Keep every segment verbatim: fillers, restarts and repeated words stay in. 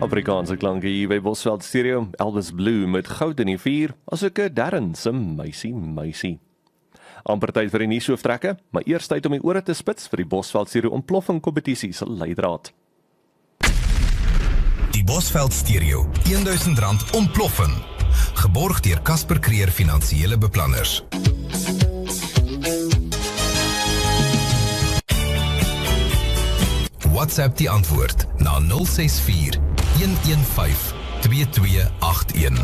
Afrikaanse klanke hier by Bosveld Stereo, Elvis Blue met goud in die vier, as ek 'n Darren se meisie meisie. Amper tyd vir die nuushooftrekke, maar eers tyd om die ore te spits vir die Bosveld Stereo ontploffing kompetisie se leidraad. Die Bosveld Stereo duisend rand ontploffing, geborg deur Casper Creer Finansiële Beplanners. WhatsApp die antwoord na nul ses vier, een een vyf, twee twee agt een.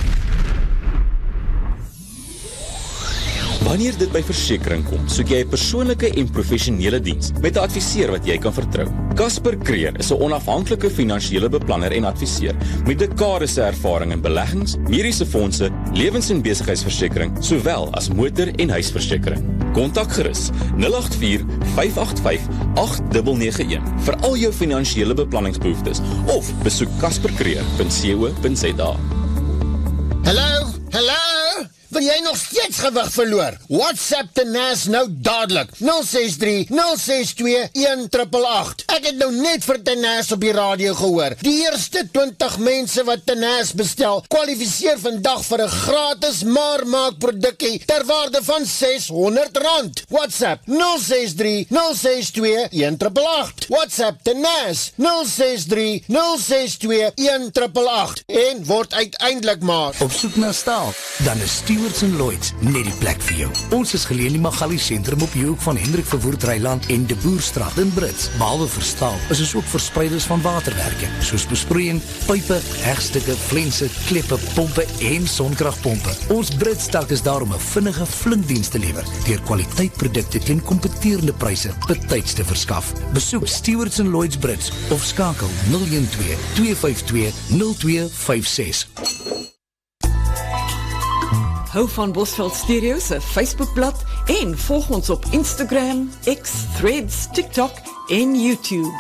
Wanneer dit by versekering kom, soek jy 'n persoonlike en professionele diens met 'n adviseur wat jy kan vertrou. Casper Creer is 'n onafhanklike finansiële beplanner en adviseur met dekades se ervaring in beleggings, mediese fondse, lewens- en besigheidsversekering, sowel as motor- en huisversekering. Kontak gerus nul agt vier, vyf agt vyf, agt nege nege een vir al jou finansiële beplanningsbehoeftes of besoek casper creer punt co punt za. Hallo, hallo? Wil jy nog steeds gewig verloor? WhatsApp Tenaas nou dadelik. nul ses drie, nul ses twee, een agt agt agt. Ek het nou net vir Tenaas op die radio gehoor. Die eerste twintig mense wat Tenaas bestel, kwalifiseer vandag vir 'n gratis maar maak produkkie ter waarde van ses honderd rand. WhatsApp nul ses drie, nul ses twee, een agt agt agt. WhatsApp Tenaas nul ses drie, nul ses twee, een agt agt agt. En word uiteindelik maar op soek na staal. Dan is Stewarts en Lloyds net die plek vir jou. Ons is geleë in die Magali sentrum op die hoek van Hendrik Verwoerd Dreiland en De Boerstraat in Brits. Behalwe vir staal, is ons ook verspreiders van waterwerke, soos besproeiing, pype, hegstukke, flense, kleppe, pompe en sonkragpompe. Ons Brits stak is daar om 'n vinnige flinkdiens te lewer, deur kwaliteitprodukte teen kompeterende pryse betyds te verskaf. Besoek Stewarts en Lloyds Brits of skakel nul een twee, twee vyf twee, nul twee vyf ses. Hou van Bosveld Stereo se Facebookblad en volg ons op Instagram, X, Threads, TikTok en YouTube.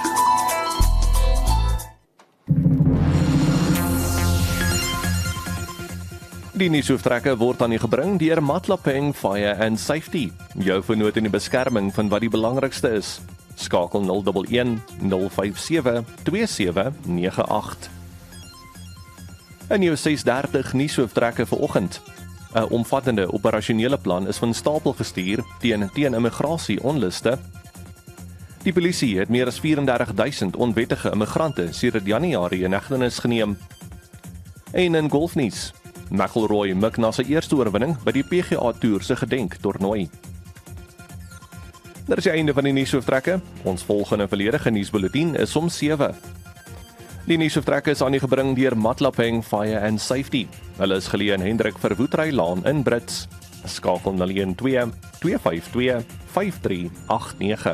Die nuushooftrekke word aan u gebring deur Matlapeng Fire and Safety, jou vernoot in die beskerming van wat die belangrikste is. Skakel nul een een, nul vyf sewe, twee sewe nege agt. In jou ses dertig nuushooftrekke vir oggend. 'n Omvattende operasionele plan is van stapel gestuur teen teen immigrasie onluste. Die polisie het meer as vyf en dertig duisend onwettige immigrante sedert Januarie in hegtenis geneem. En in golfnuus, McIlroy mik na sy eerste oorwinning by die P G A Tour se gedenktoernooi. Dit is die einde van die nuushooftrekke. Ons volgende volledige nuusbulletin is om sewe. Die nuushooftrekke is aan u gebring deur Matlapeng Fire and Safety. Hulle is geleë in Hendrik Verwoerd Dreiland in Brits. Skakel nul een twee, twee vyf twee, vyf drie agt nege.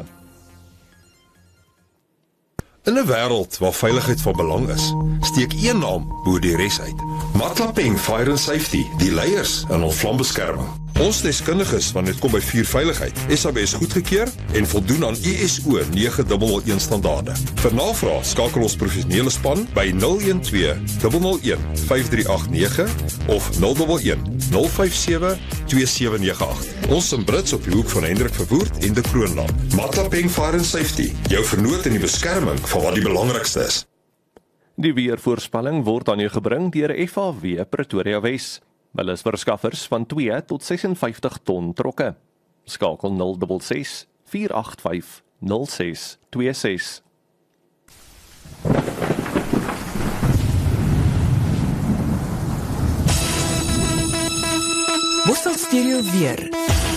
In 'n wêreld waar veiligheid van belang is, steek een naam bo die res uit. Matlapeng Fire and Safety, die leiers in ons vlambeskerming. Ons deskundiges wanneer dit kom by vuurveiligheid, S A B S goedgekeur en voldoen aan I S O nege nul nul een standaarde. Vir navraag skakel ons professionele span by nul een twee, nul nul een, vyf drie agt nege of nul een een, nul vyf sewe, twee sewe nege agt. Ons in Brits op die hoek van Hendrik Verwoerd en De Kroonlaan. Matlapeng Fire and Safety, jou vernoot in die beskerming van wat die belangrikste is. Die weervoorspelling word aan u gebring deur F A W Pretoria Wes. Hulle is verskaffers van twee tot ses en vyftig ton trokke. Skakel nul ses ses, vier agt vyf, nul ses twee ses. Bosveld Stereo weer.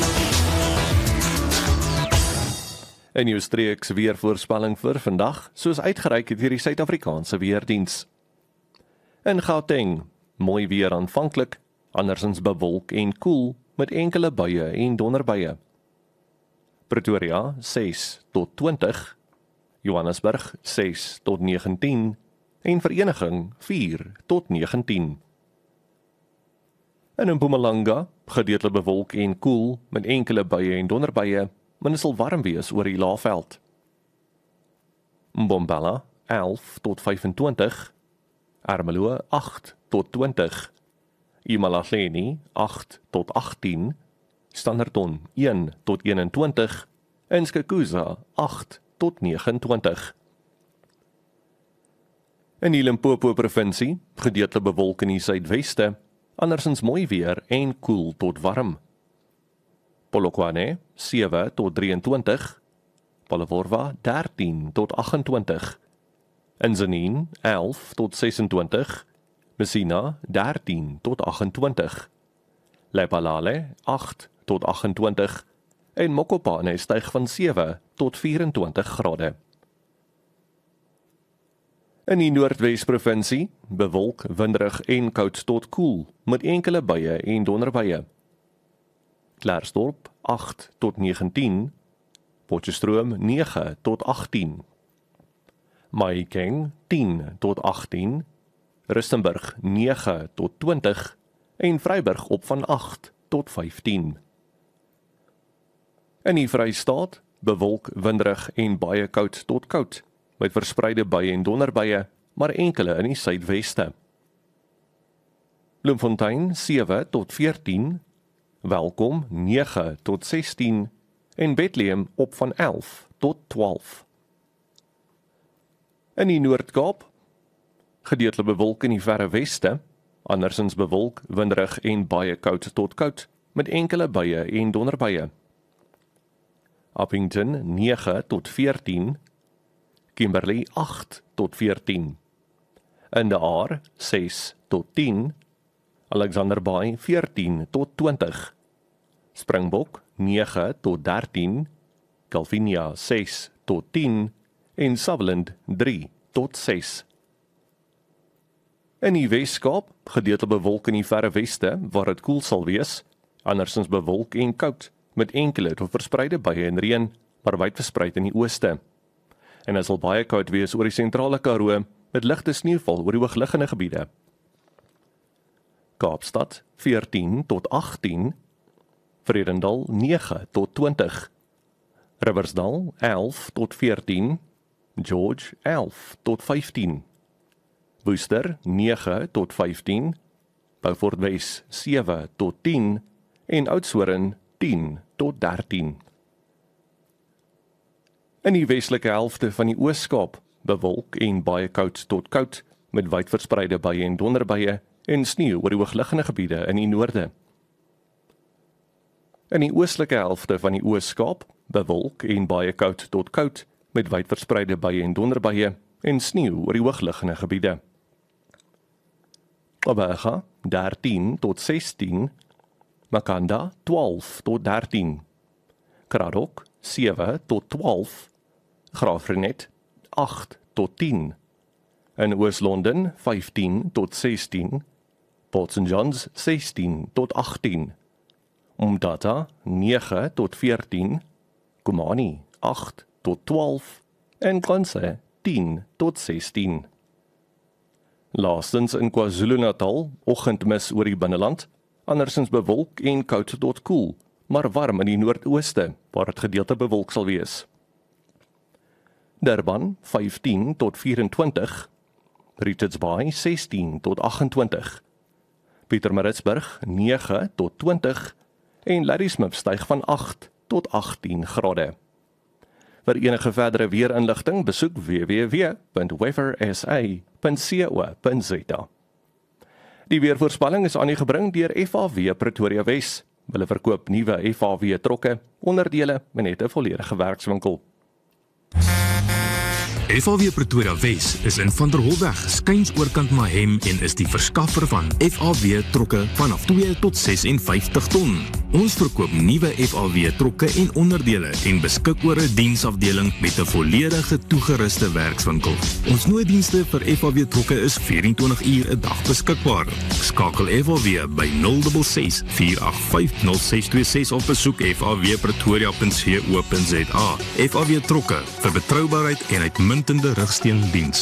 En jou streeks weervoorspelling vir vandag, soos uitgereik deur die Suid-Afrikaanse Weerdiens. In Gauteng, mooi weer aanvanklik, andersins bewolk en koel met enkele buie en donderbuie. Pretoria ses tot twintig, Johannesburg ses tot negentien en Vereniging vier tot negentien. En in Mpumalanga, gedeeltelik bewolk en koel met enkele buie en donderbuie, maar dit sal warm wees oor die Laagveld. Mbombela elf tot vyfentwintig, Ermelo agt tot twintig, Imalahleni agt tot agttien, Standerton een tot eenentwintig en Skakuza agt tot negenentwintig. In die Limpopo provinsie, gedeeltelik bewolk in die suidweste, andersins mooi weer en koel tot warm. Polokwane sewe tot drieëntwintig, Palaworwa dertien tot agt-en-twintig, Inzaneen elf tot sesentwintig, Messina dertien tot agt-en-twintig, Lephalale agt tot agt-en-twintig en Mokopane styg van sewe tot vyf-en-twintig grade. In die Noordwes-provinsie, bewolk, winderig en koud tot koel, met enkele buie en donderbuie. Klerksdorp agt tot negentien, Potchefstroom nege tot agttien, Mahikeng tien tot agttien, Rustenburg nege tot twintig en Vryburg op van agt tot vyftien. In die Vrystaat, bewolk, winderig en baie koud tot koud, met verspreide buie en donderbuie, maar enkele in die suidweste. Bloemfontein sewe tot veertien, Welkom nege tot sestien en Bethlehem op van elf tot twaalf. In die Noord-Kaap, gedeeltelik bewolk in die verre weste, andersins bewolk, winderig en baie koud tot koud, met enkele buie en donderbuie. Appington nege tot veertien, Kimberley agt tot veertien, in de Aar ses tot tien, Alexander Bay veertien tot twintig, Springbok nege tot dertien, Calvinia ses tot tien en Sutherland drie tot ses. In die Weskaap, gedeeltelik bewolk in die verre weste, waar het koel sal wees, andersins bewolk en koud, met enkele tot verspreide buie en reën, maar wyd verspreid in die ooste. En dit sal baie koud wees oor die sentrale Karoo, met ligte sneeuval oor die hoogliggende gebiede. Kaapstad veertien tot agttien, Vredendal nege tot twintig, Riversdal elf tot veertien, George elf tot vyftien, Worcester nege tot vyftien, Beaufort Wes sewe tot tien en Oudtshoorn tien tot dertien. In die westelike helfte van die Oos-Kaap, bewolk en baie koud tot koud, met wyd verspreide buie en donderbuie en sneeu oor die hoogliggende gebiede in die noorde. In die oostelike helfte van die Oos-Kaap, bewolk en baie koud tot koud, met wyd verspreide buie en donderbuie en sneeu oor die hoogliggende gebiede. Gqeberha dertien tot sestien, Makanda twaalf tot dertien, Kraddock sewe tot twaalf, Graafrenet agt tot tien, in Oos-London vyftien tot sestien, Port Saint Johns sestien tot agttien, Umtata nege tot veertien, Kumani agt tot twaalf en Xhosa tien tot sestien. Laastens in KwaZulu-Natal, oggendmis oor die binneland, andersins bewolk en koud tot koel, maar warm in die noordooste, waar het gedeelte bewolk sal wees. Durban vyftien tot vyf-en-twintig, Richards Bay sestien tot agt-en-twintig, Pietermaritzburg nege tot twintig en Ladysmith styg van agt tot agttien grade. Vir enige verdere weerinligting besoek w w w punt weather s a punt co punt z a. Die weervoorspelling is aan u gebring deur F A W Pretoria Wes. Hulle verkoop nuwe F A W trokke, onderdele en het 'n volledige werkswinkel. F A W Pretoria Wes is in Van der Holweg, skuins oorkant Mahem en is die verskaffer van F A W trokke vanaf twee tot ses-en-vyftig ton. Ons verkoop nuwe F A W trokke en onderdele en beskik oor 'n diensafdeling met 'n volledige toegeruste werkswinkel. Ons nooddienste vir F A W trokke is vyf-en-twintig uur 'n dag beskikbaar. Skakel F A W by nul ses ses, vier agt vyf, nul ses twee ses of besoek f a w pretoria punt co punt z a. F A W trokke vir betroubaarheid en uitmuntende rugsteundiens.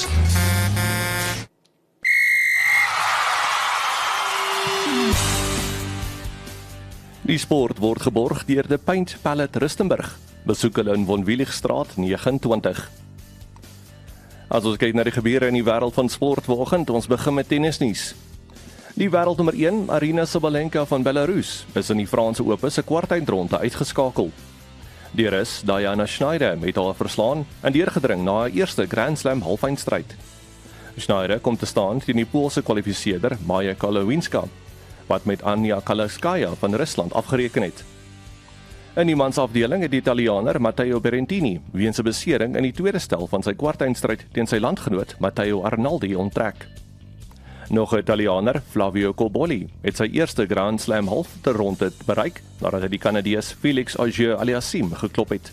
Die sport word geborg deur de Paint Pallet Rustenburg. Besoek hulle in Von Willigstraat nege en twintig. As ons kyk na die gebeure in die wêreld van sport vanoggend, ons begin met tennisnuus. Die wêreldnommer een, Aryna Sabalenka van Belarus, is in die Franse Ope se kwartfinale uitgeskakel. Die Rus, Diana Schneider, het haar verslaan en deurgedring na haar eerste Grand Slam halfeindstryd. Schneider kom te staan teen die Poolse kwalifiseerder Maja Kalowinska, wat met Anja Kalaskaya van Rusland afgereken het. In die mansafdeling het die Italianer Matteo Berrettini weens 'n besering in die tweede stel van sy kwartfinalestryd teen sy landgenoot Matteo Arnaldi onttrek. Nog 'n Italianer, Flavio Cobolli, het sy eerste Grand Slam halfte ronde bereik nadat hy die Kanadees Felix Auger-Aliassime geklop het.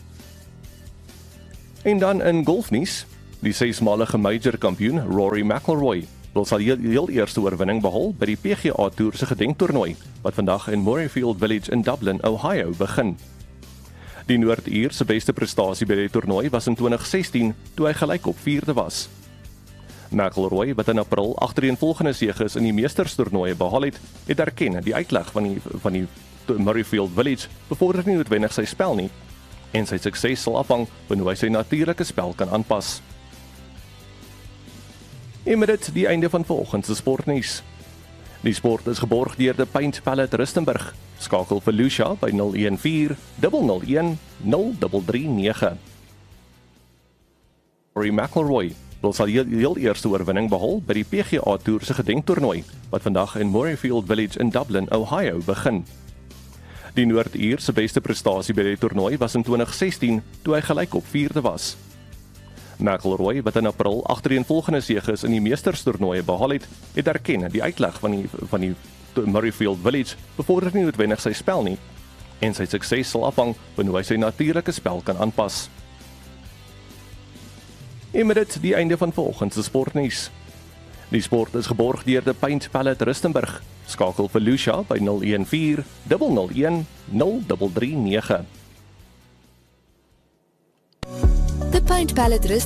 En dan in golfnuus, die sesmalige major kampioen Rory McIlroy wil sy heel, heel eerste oorwinning behaal by die P G A Tour se gedenktoernooi wat vandag in Murrayfield Village in Dublin, Ohio begin. Die Noord-Ier se beste prestasie by die toernooi was in twintig sestien toe hy gelyk op vierde was. McIlroy, wat in April agtereenvolgende seges in die meesterstoernooie behaal het, het erken die uitleg van die van die Murrayfield Village bevorder nie noodwendig sy spel nie en sy sukses sal afhang van hoe hy sy natuurlike spel kan aanpas. En met dit die einde van volgens se sportnuus. Die sport is geborg deur die Paint Palette Rustenburg. Skakel vir Lucia by nul een vier, nul nul een, nul drie drie nege. Rory McIlroy wil sy heel, heel eerste oorwinning behaal by die P G A Tour se gedenktoernooi wat vandag in Murrayfield Village in Dublin, Ohio begin. Die Noord-Ier se beste prestasie by die toernooi was in twintig sestien toe hy gelyk op vierde was. McIlroy, wat in April agtereenvolgende seges in die meesterstoernooie behaal het, het erken die uitleg van die van die Murrayfield Village bevorder nie noodwendig sy spel nie en sy sukses sal afhang van hoe hy sy natuurlike spel kan aanpas. En met dit die einde van volgens se sportnuus. Die sport is geborg deur die Paint Palette Rustenburg. Skakel vir Lucia by nul een vier, nul nul een, nul drie drie nege. The Paint Palette